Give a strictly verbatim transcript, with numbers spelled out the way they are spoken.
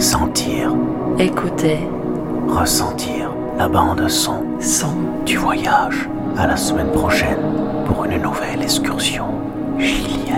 sentir, écouter, ressentir la bande son son. du voyage. À la semaine prochaine pour une nouvelle excursion Gilia.